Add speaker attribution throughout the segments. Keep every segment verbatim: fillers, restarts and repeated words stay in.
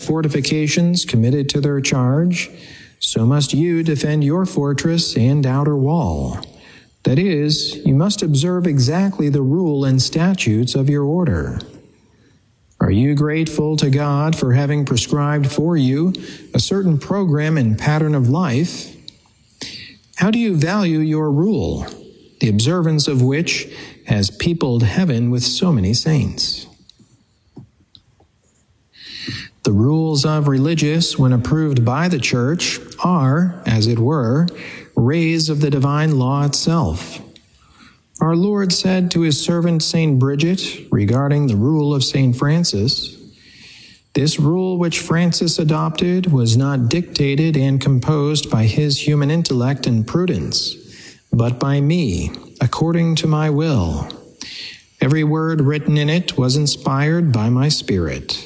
Speaker 1: fortifications committed to their charge, so must you defend your fortress and outer wall. That is, you must observe exactly the rule and statutes of your order. Are you grateful to God for having prescribed for you a certain program and pattern of life? How do you value your rule, the observance of which has peopled heaven with so many saints? The rules of religious, when approved by the Church, are, as it were, rays of the divine law itself. Our Lord said to his servant Saint Bridget regarding the rule of Saint Francis, "This rule which Francis adopted was not dictated and composed by his human intellect and prudence, but by me, according to my will. Every word written in it was inspired by my Spirit."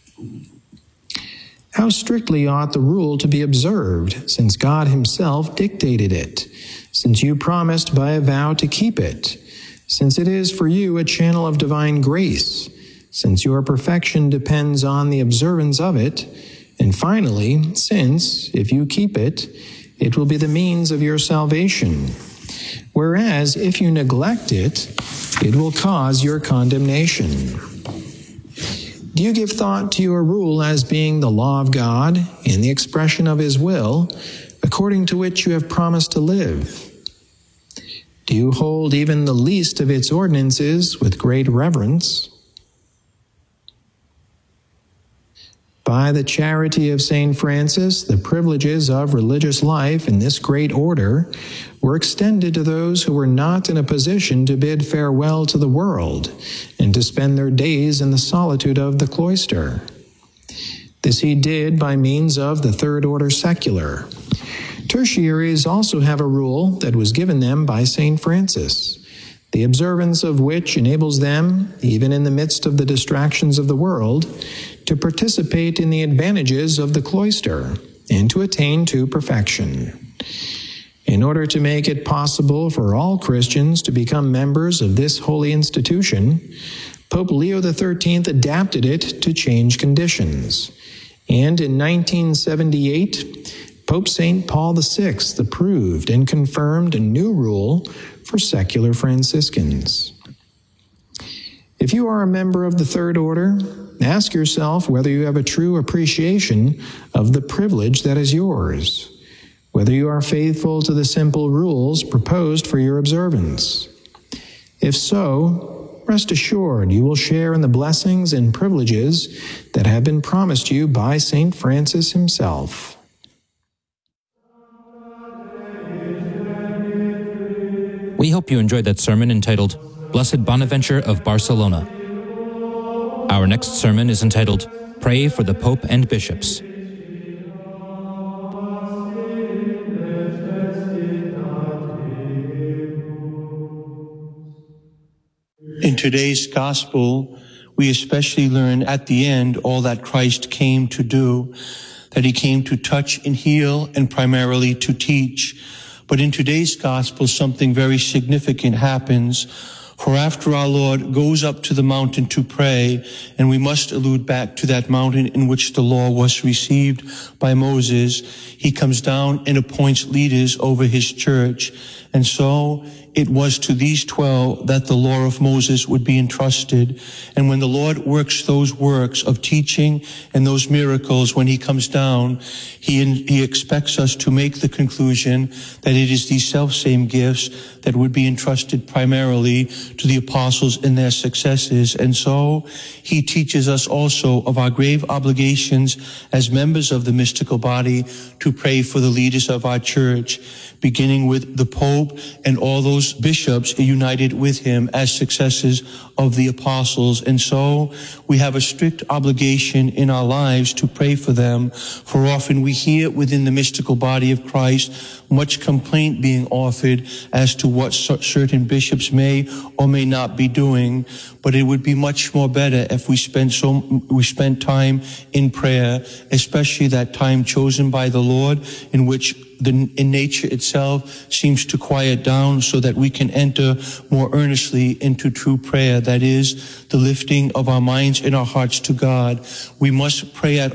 Speaker 1: How strictly ought the rule to be observed, since God himself dictated it, since you promised by a vow to keep it, since it is for you a channel of divine grace, since your perfection depends on the observance of it, and finally, since, if you keep it, it will be the means of your salvation, whereas if you neglect it, it will cause your condemnation. Do you give thought to your rule as being the law of God and the expression of his will, according to which you have promised to live? Do you hold even the least of its ordinances with great reverence? By the charity of Saint Francis, the privileges of religious life in this great order were extended to those who were not in a position to bid farewell to the world and to spend their days in the solitude of the cloister. This he did by means of the Third Order Secular. Tertiaries also have a rule that was given them by Saint Francis, the observance of which enables them, even in the midst of the distractions of the world, to participate in the advantages of the cloister and to attain to perfection. In order to make it possible for all Christians to become members of this holy institution, Pope Leo the thirteenth adapted it to change conditions. And in nineteen seventy-eight, Pope Saint Paul the sixth approved and confirmed a new rule for secular Franciscans. If you are a member of the Third Order, ask yourself whether you have a true appreciation of the privilege that is yours, whether you are faithful to the simple rules proposed for your observance. If so, rest assured you will share in the blessings and privileges that have been promised you by Saint Francis himself.
Speaker 2: We hope you enjoyed that sermon entitled, Blessed Bonaventure of Barcelona. Our next sermon is entitled, Pray for the Pope and Bishops.
Speaker 3: In today's gospel, we especially learn at the end all that Christ came to do, that he came to touch and heal and primarily to teach. But in today's gospel, something very significant happens. For after our Lord goes up to the mountain to pray, and we must allude back to that mountain in which the law was received by Moses, he comes down and appoints leaders over his church. And so it was to these twelve that the law of Moses would be entrusted. And when the Lord works those works of teaching and those miracles, when he comes down, he, he expects us to make the conclusion that it is these self-same gifts that would be entrusted primarily to the apostles in their successors. And so he teaches us also of our grave obligations as members of the mystical body to pray for the leaders of our church, beginning with the Pope and all those bishops united with him as successors of the apostles. And so we have a strict obligation in our lives to pray for them, for often we hear within the mystical body of Christ much complaint being offered as to what certain bishops may or may not be doing. But it would be much more better if we spend so we spent time in prayer, especially that time chosen by the Lord, in which the in nature itself seems to quiet down, so that we can enter more earnestly into true prayer, that is, the lifting of our minds and our hearts to God. We must pray at always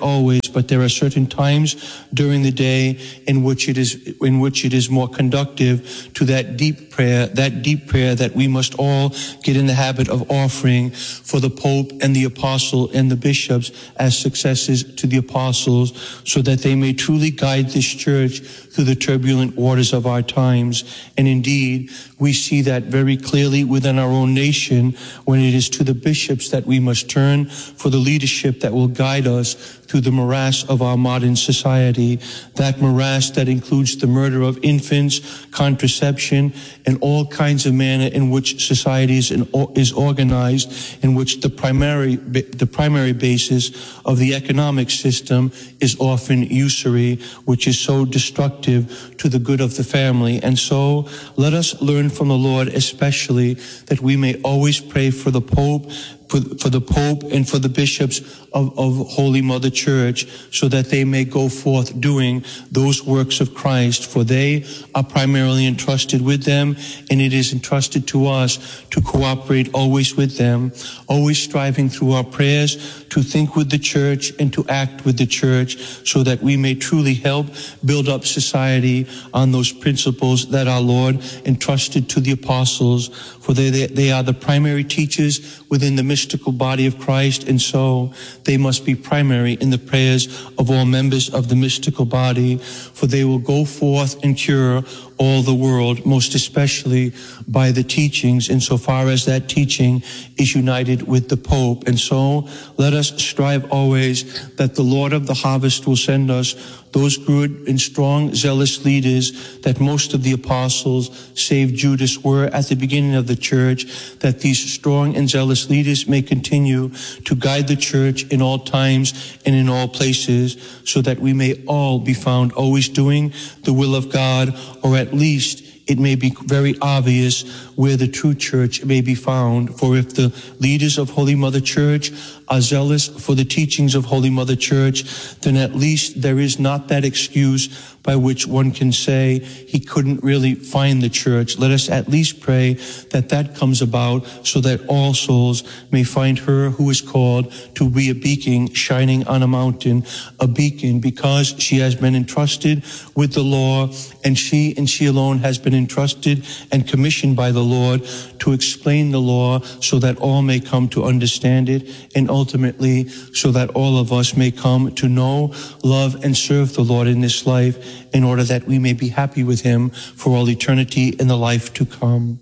Speaker 3: but there are certain times during the day in which it is, in which it is more conductive to that deep prayer, that deep prayer that we must all get in the habit of offering for the Pope and the Apostle and the bishops as successors to the apostles, so that they may truly guide this church through the turbulent waters of our times. And indeed, we see that very clearly within our own nation, when it is to the bishops that we must turn for the leadership that will guide us through the morass of our modern society, that morass that includes the murder of infants, contraception, and all kinds of manner in which society is, in, is organized, in which the primary, the primary basis of the economic system is often usury, which is so destructive to the good of the family. And so let us learn from the Lord, especially that we may always pray for the Pope, For, for the Pope and for the bishops of, of Holy Mother Church, so that they may go forth doing those works of Christ, for they are primarily entrusted with them, and it is entrusted to us to cooperate always with them, always striving through our prayers to think with the church and to act with the church, so that we may truly help build up society on those principles that our Lord entrusted to the apostles, for they, they, they are the primary teachers within the mystical body of Christ, and so they must be primary in the prayers of all members of the mystical body, for they will go forth and cure all the world, most especially by the teachings, insofar as that teaching is united with the Pope. And so let us strive always that the Lord of the harvest will send us those good and strong, zealous leaders that most of the apostles, save Judas, were at the beginning of the church, that these strong and zealous leaders may continue to guide the church in all times and in all places, so that we may all be found always doing the will of God, or at least it may be very obvious where the true church may be found. For if the leaders of Holy Mother Church are zealous for the teachings of Holy Mother Church, then at least there is not that excuse by which one can say he couldn't really find the church. Let us at least pray that that comes about, so that all souls may find her who is called to be a beacon shining on a mountain, a beacon because she has been entrusted with the law, and she and she alone has been entrusted and commissioned by the Lord to explain the law, so that all may come to understand it, and ultimately so that all of us may come to know, love, and serve the Lord in this life, in order that we may be happy with him for all eternity in the life to come.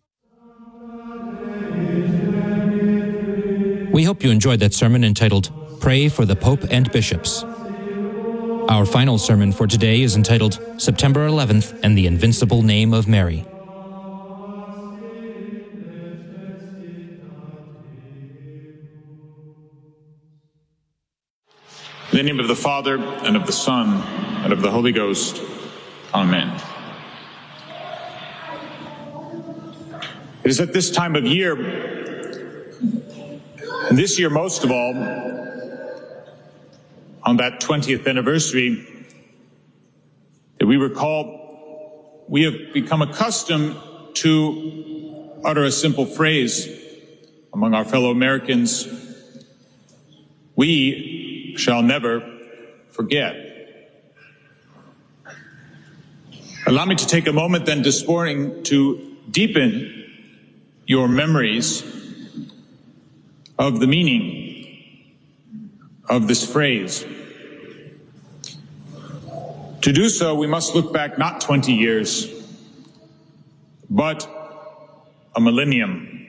Speaker 2: We hope you enjoyed that sermon entitled, Pray for the Pope and Bishops. Our final sermon for today is entitled, September eleventh and the Invincible Name of Mary.
Speaker 4: In the name of the Father, and of the Son, and of the Holy Ghost. Amen. It is at this time of year, and this year most of all, on that twentieth anniversary, that we recall we have become accustomed to utter a simple phrase among our fellow Americans: we shall never forget. Allow me to take a moment then this morning to deepen your memories of the meaning of this phrase. To do so, we must look back not twenty years, but a millennium,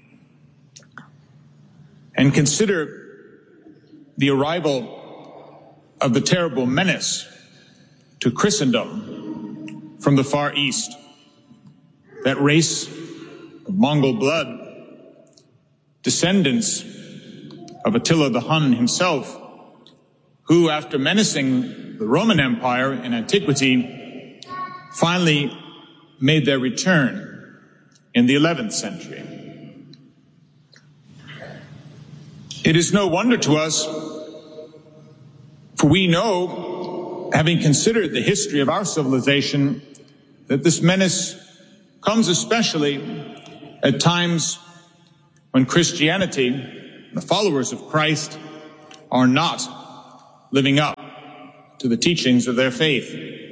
Speaker 4: and consider the arrival of the terrible menace to Christendom from the Far East, that race of Mongol blood, descendants of Attila the Hun himself, who, after menacing the Roman Empire in antiquity, finally made their return in the eleventh century. It is no wonder to us, for we know, having considered the history of our civilization, that this menace comes especially at times when Christianity, the followers of Christ, are not living up to the teachings of their faith.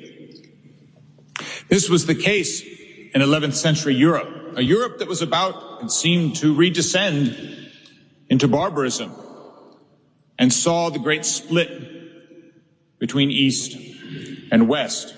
Speaker 4: This was the case in eleventh century Europe, a Europe that was about, it seemed, to redescend into barbarism, and saw the great split between East and West.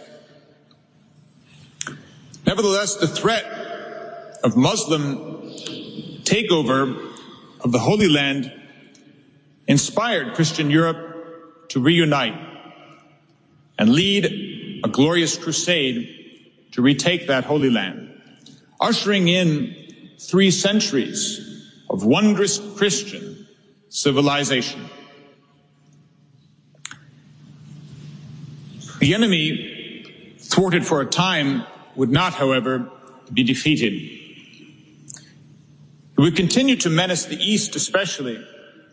Speaker 4: Nevertheless, the threat of Muslim takeover of the Holy Land inspired Christian Europe to reunite and lead a glorious crusade to retake that Holy Land, ushering in three centuries of wondrous Christian civilization. The enemy, thwarted for a time, would not, however, be defeated. It would continue to menace the East especially,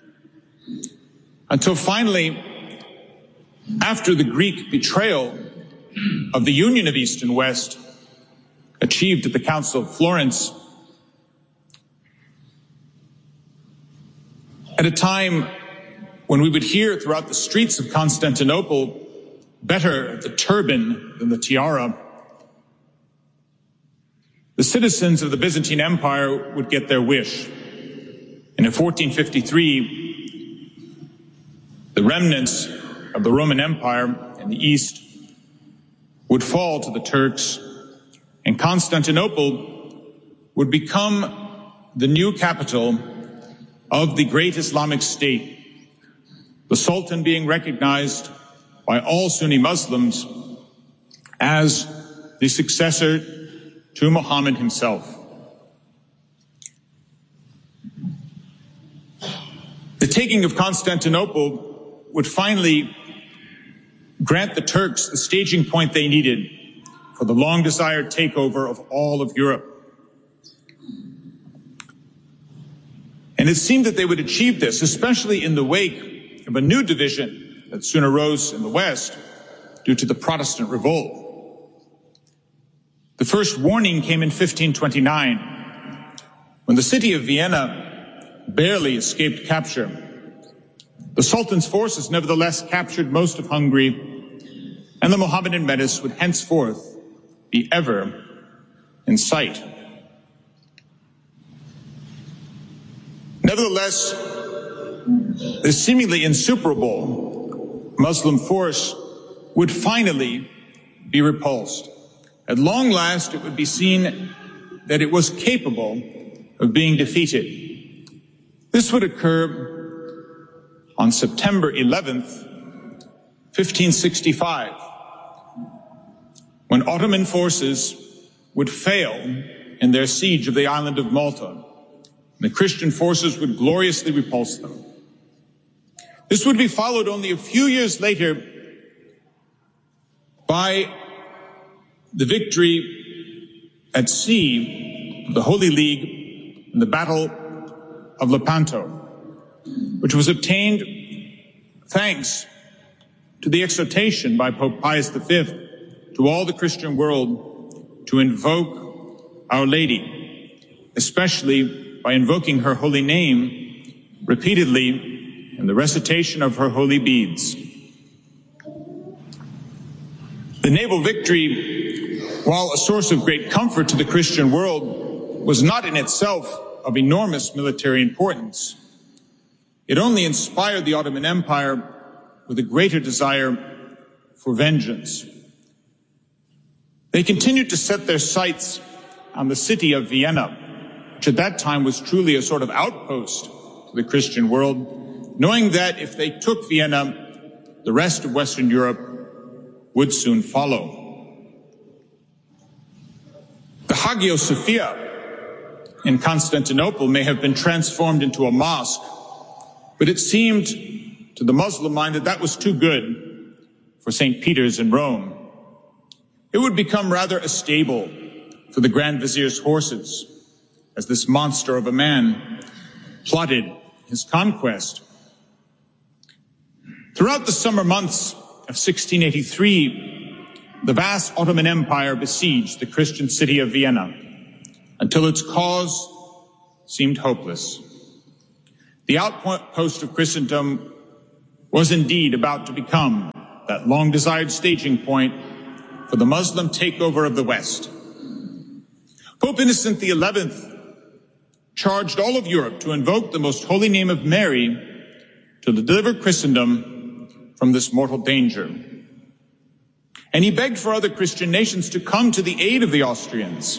Speaker 4: until finally, after the Greek betrayal of the union of East and West, achieved at the Council of Florence, at a time when we would hear throughout the streets of Constantinople, better the turban than the tiara, the citizens of the Byzantine Empire would get their wish. And in fourteen fifty-three, the remnants of the Roman Empire in the East would fall to the Turks, and Constantinople would become the new capital of the great Islamic State, the Sultan being recognized by all Sunni Muslims as the successor to Muhammad himself. The taking of Constantinople would finally grant the Turks the staging point they needed for the long-desired takeover of all of Europe. And it seemed that they would achieve this, especially in the wake of a new division that soon arose in the West due to the Protestant revolt. The first warning came in fifteen twenty-nine, when the city of Vienna barely escaped capture. The Sultan's forces nevertheless captured most of Hungary, and the Mohammedan menace would henceforth be ever in sight. Nevertheless, the seemingly insuperable Muslim force would finally be repulsed. At long last, it would be seen that it was capable of being defeated. This would occur on September eleventh, fifteen sixty-five, when Ottoman forces would fail in their siege of the island of Malta. The Christian forces would gloriously repulse them. This would be followed only a few years later by the victory at sea of the Holy League in the Battle of Lepanto, which was obtained thanks to the exhortation by Pope Pius the Fifth to all the Christian world to invoke Our Lady, especially by invoking her holy name repeatedly in the recitation of her holy beads. The naval victory, while a source of great comfort to the Christian world, was not in itself of enormous military importance. It only inspired the Ottoman Empire with a greater desire for vengeance. They continued to set their sights on the city of Vienna, which at that time was truly a sort of outpost to the Christian world, knowing that if they took Vienna, the rest of Western Europe would soon follow. The Hagia Sophia in Constantinople may have been transformed into a mosque, but it seemed to the Muslim mind that that was too good for Saint Peter's in Rome. It would become rather a stable for the Grand Vizier's horses, as this monster of a man plotted his conquest. Throughout the summer months of sixteen eighty-three, the vast Ottoman Empire besieged the Christian city of Vienna until its cause seemed hopeless. The outpost of Christendom was indeed about to become that long-desired staging point for the Muslim takeover of the West. Pope Innocent the eleventh charged all of Europe to invoke the most holy name of Mary to deliver Christendom from this mortal danger. And he begged for other Christian nations to come to the aid of the Austrians.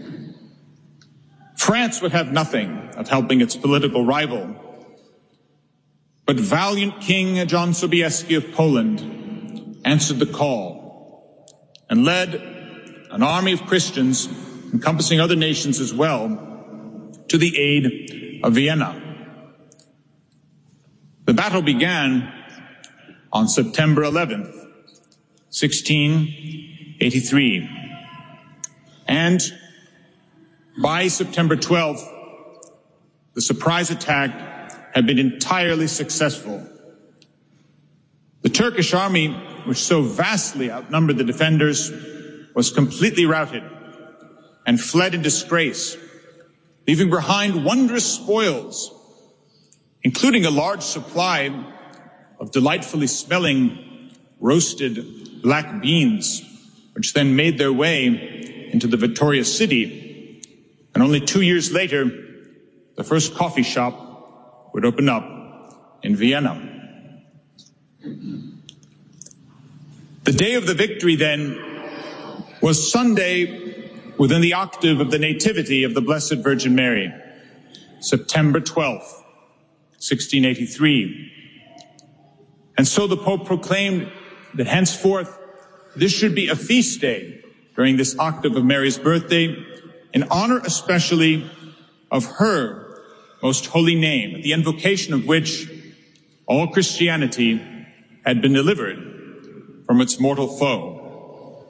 Speaker 4: France would have nothing of helping its political rival, but valiant King John Sobieski of Poland answered the call and led an army of Christians, encompassing other nations as well, to the aid of Vienna. The battle began on September eleventh, sixteen eighty-three. And by September twelfth, the surprise attack had been entirely successful. The Turkish army, which so vastly outnumbered the defenders, was completely routed and fled in disgrace, leaving behind wondrous spoils, including a large supply of delightfully smelling roasted black beans, which then made their way into the victorious city. And only two years later, the first coffee shop would open up in Vienna. The day of the victory, then, was Sunday within the octave of the Nativity of the Blessed Virgin Mary, September twelfth, sixteen eighty-three. And so the Pope proclaimed that henceforth this should be a feast day during this octave of Mary's birthday, in honor especially of her most holy name, the invocation of which all Christianity had been delivered from its mortal foe.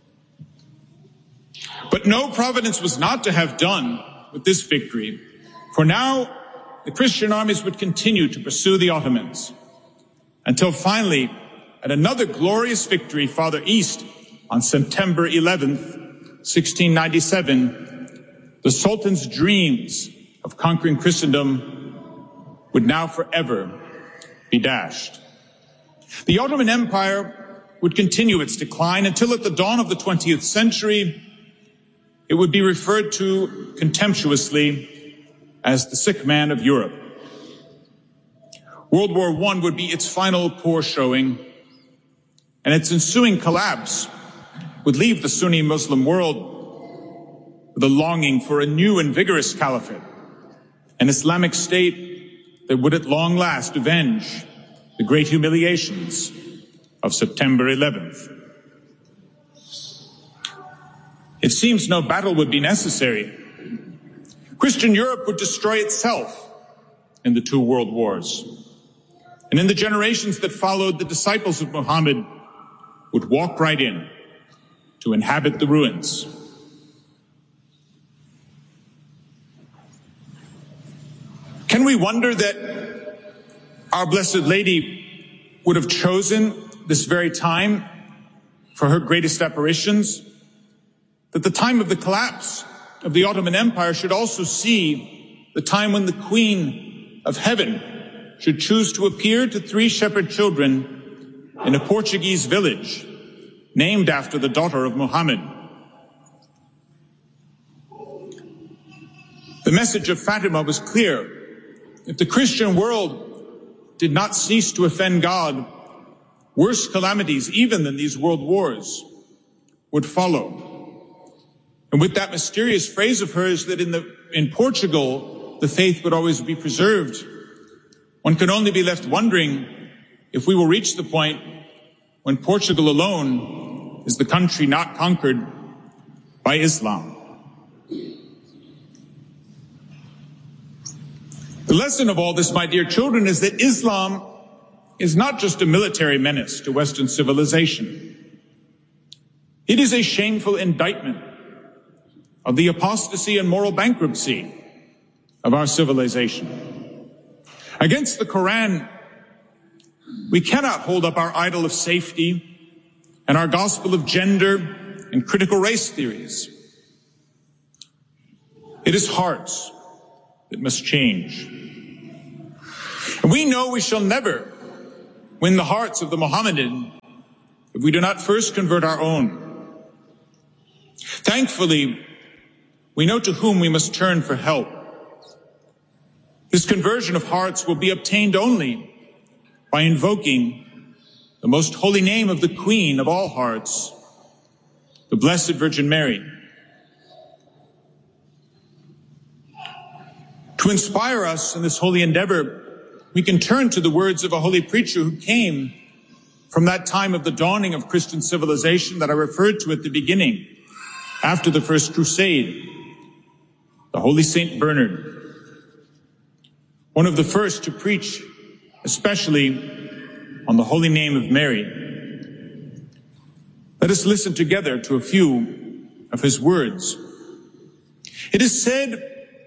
Speaker 4: But no, providence was not to have done with this victory, for now the Christian armies would continue to pursue the Ottomans, until finally, at another glorious victory farther east on September eleventh, sixteen ninety-seven, the Sultan's dreams of conquering Christendom would now forever be dashed. The Ottoman Empire would continue its decline until at the dawn of the twentieth century, it would be referred to contemptuously as the sick man of Europe. World War One would be its final poor showing, and its ensuing collapse would leave the Sunni Muslim world with a longing for a new and vigorous caliphate, an Islamic state that would at long last avenge the great humiliations of September eleventh. It seems no battle would be necessary. Christian Europe would destroy itself in the two world wars. And in the generations that followed, the disciples of Muhammad would walk right in to inhabit the ruins. Can we wonder that our Blessed Lady would have chosen this very time for her greatest apparitions? That the time of the collapse of the Ottoman Empire should also see the time when the Queen of Heaven should choose to appear to three shepherd children in a Portuguese village named after the daughter of Muhammad. The message of Fatima was clear. If the Christian world did not cease to offend God, worse calamities even than these world wars would follow. And with that mysterious phrase of hers that in the in Portugal the faith would always be preserved, one can only be left wondering if we will reach the point when Portugal alone is the country not conquered by Islam. The lesson of all this, my dear children, is that Islam is not just a military menace to Western civilization. It is a shameful indictment of the apostasy and moral bankruptcy of our civilization. Against the Quran, we cannot hold up our idol of safety and our gospel of gender and critical race theories. It is hearts that must change. And we know we shall never win the hearts of the Mohammedan if we do not first convert our own. Thankfully, we know to whom we must turn for help. This conversion of hearts will be obtained only by invoking the most holy name of the Queen of all hearts, the Blessed Virgin Mary. To inspire us in this holy endeavor, we can turn to the words of a holy preacher who came from that time of the dawning of Christian civilization that I referred to at the beginning, after the First Crusade, the Holy Saint Bernard, one of the first to preach, especially on the holy name of Mary. Let us listen together to a few of his words. It is said,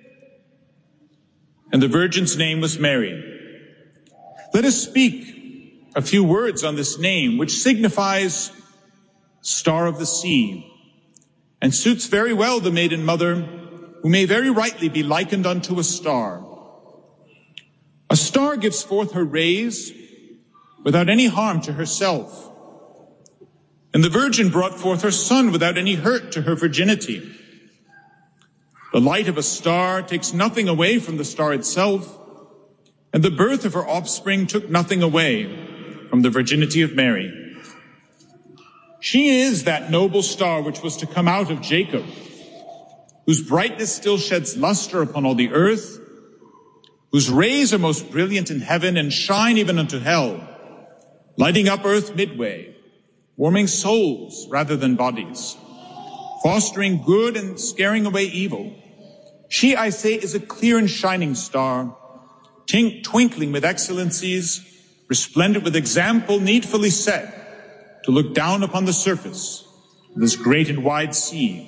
Speaker 4: and the Virgin's name was Mary. Let us speak a few words on this name, which signifies Star of the Sea, and suits very well the Maiden Mother, who may very rightly be likened unto a star. A star gives forth her rays without any harm to herself, and the Virgin brought forth her Son without any hurt to her virginity. The light of a star takes nothing away from the star itself, and the birth of her offspring took nothing away from the virginity of Mary. She is that noble star which was to come out of Jacob, whose brightness still sheds luster upon all the earth, whose rays are most brilliant in heaven and shine even unto hell, lighting up earth midway, warming souls rather than bodies, fostering good and scaring away evil. She, I say, is a clear and shining star, tink- twinkling with excellencies, resplendent with example needfully set to look down upon the surface of this great and wide sea.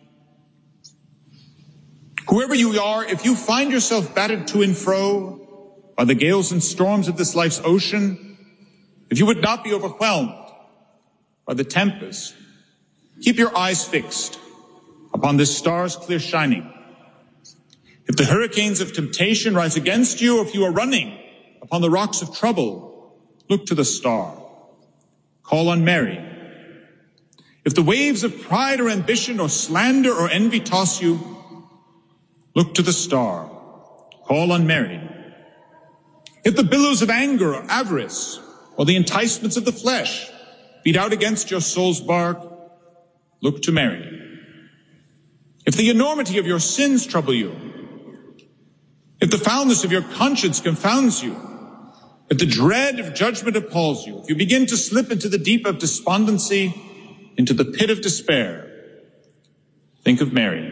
Speaker 4: Whoever you are, if you find yourself battered to and fro by the gales and storms of this life's ocean, if you would not be overwhelmed by the tempest, keep your eyes fixed upon this star's clear shining. If the hurricanes of temptation rise against you, or if you are running upon the rocks of trouble, look to the star. Call on Mary. If the waves of pride or ambition or slander or envy toss you, look to the star. Call on Mary. If the billows of anger or avarice or the enticements of the flesh beat out against your soul's bark, look to Mary. If the enormity of your sins trouble you, if the foulness of your conscience confounds you, if the dread of judgment appalls you, if you begin to slip into the deep of despondency, into the pit of despair, think of Mary.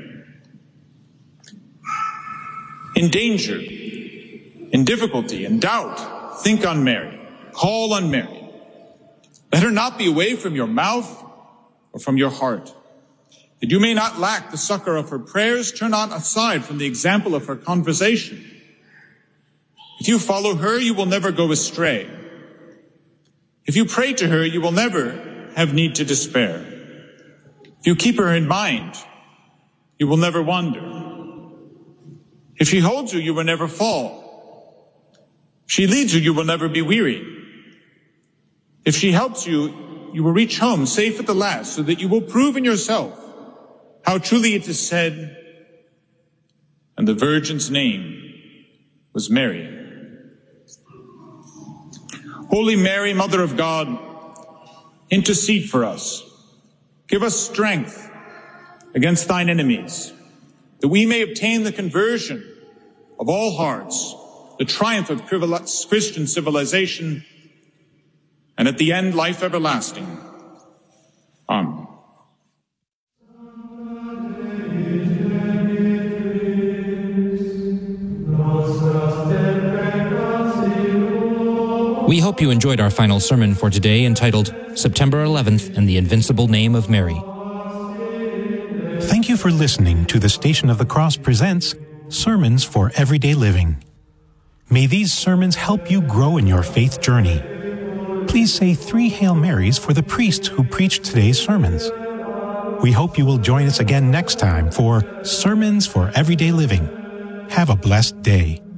Speaker 4: In danger, in difficulty, in doubt, think on Mary. Call on Mary. Let her not be away from your mouth or from your heart. That you may not lack the succor of her prayers, turn not aside from the example of her conversation. If you follow her, you will never go astray. If you pray to her, you will never have need to despair. If you keep her in mind, you will never wander. If she holds you, you will never fall. If she leads you, you will never be weary. If she helps you, you will reach home safe at the last, so that you will prove in yourself how truly it is said, and the Virgin's name was Mary. Holy Mary, Mother of God, intercede for us. Give us strength against thine enemies, that we may obtain the conversion of all hearts, the triumph of Christian civilization, and at the end, life everlasting. Amen.
Speaker 2: We hope you enjoyed our final sermon for today, entitled September eleventh and the Invincible Name of Mary.
Speaker 5: Thank you for listening to the Station of the Cross presents Sermons for Everyday Living. May these sermons help you grow in your faith journey. Please say three Hail Marys for the priest who preached today's sermons. We hope you will join us again next time for Sermons for Everyday Living. Have a blessed day.